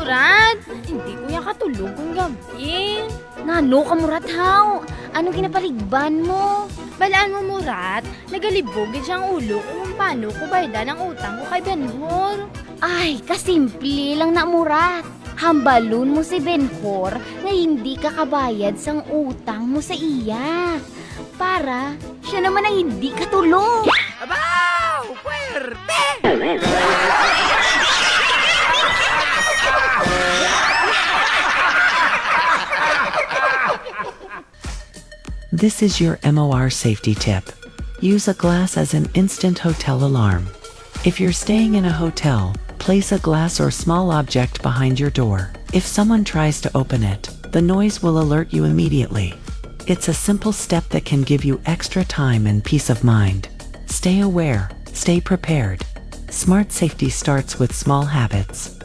Murat, hindi ko yan katulog kung gabi. Nano ka Murat haw? Anong kinapaligban mo? Balaan mo Murat, nagalibog siyang ulo kung paano ko baydan ang utang ko kay Benhur. Ay, kasimple lang na Murat. Hambalun mo si Benhur na hindi ka kabayad sang utang mo sa iya. Para siya naman ang hindi katulog. Abaw! Puwerte! This is your MOR safety tip. Use a glass as an instant hotel alarm. If you're staying in a hotel, place a glass or small object behind your door. If someone tries to open it, the noise will alert you immediately. It's a simple step that can give you extra time and peace of mind. Stay aware, stay prepared. Smart safety starts with small habits.